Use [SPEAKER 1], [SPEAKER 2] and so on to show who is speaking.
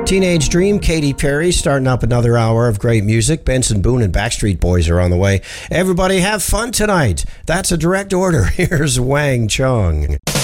[SPEAKER 1] Teenage Dream, Katy Perry, starting up another hour of great music. Benson Boone and Backstreet Boys are on the way. Everybody have fun tonight. That's a direct order. Here's Wang Chung.